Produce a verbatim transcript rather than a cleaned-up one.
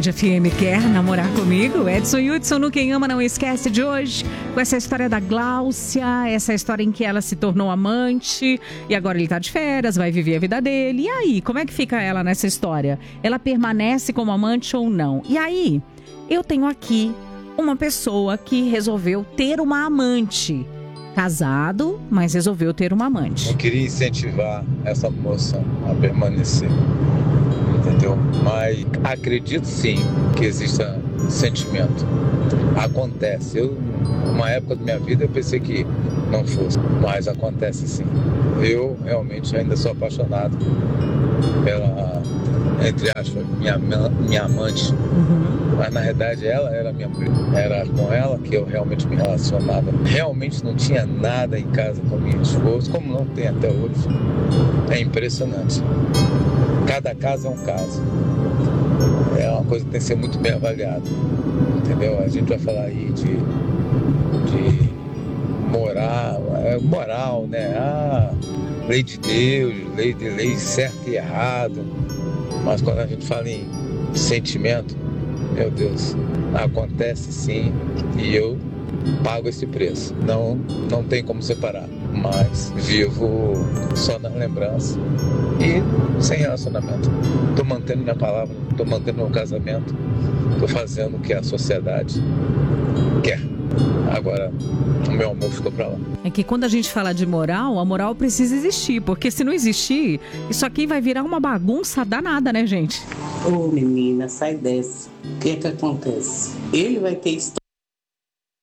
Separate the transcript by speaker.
Speaker 1: Band F M quer namorar comigo? Edson Hudson no Quem Ama Não Esquece de hoje, com essa história da Gláucia, essa história em que ela se tornou amante e agora ele tá de férias, vai viver a vida dele. E aí, como é que fica ela nessa história? Ela permanece como amante ou não? E aí, eu tenho aqui uma pessoa que resolveu ter uma amante. Casado, mas resolveu ter uma amante.
Speaker 2: Eu queria incentivar essa moça a permanecer, entendeu? Mas acredito sim que exista sentimento. Acontece. Eu, numa época da minha vida, eu pensei que não fosse, mas acontece sim. Eu realmente ainda sou apaixonado pela, entre aspas, minha, minha amante. Uhum. Mas na verdade ela era minha mulher. Era com ela que eu realmente me relacionava. Realmente não tinha nada em casa com minha esposa, como não tem até hoje. É impressionante. Cada caso é um caso. É uma coisa que tem que ser muito bem avaliada. Entendeu? A gente vai falar aí de, de moral, é, moral, né? Ah, lei de Deus, lei de lei certo e errado. Mas quando a gente fala em sentimento, meu Deus, acontece sim, e eu pago esse preço. Não, não tem como separar, mas vivo só nas lembranças e sem relacionamento. Estou mantendo minha palavra, estou mantendo meu casamento, estou fazendo o que a sociedade quer. Agora, o meu amor ficou pra lá.
Speaker 1: É que quando a gente fala de moral, a moral precisa existir, porque se não existir, isso aqui vai virar uma bagunça danada, né, gente?
Speaker 3: Ô, menina, sai dessa. O que é que acontece? Ele vai ter história.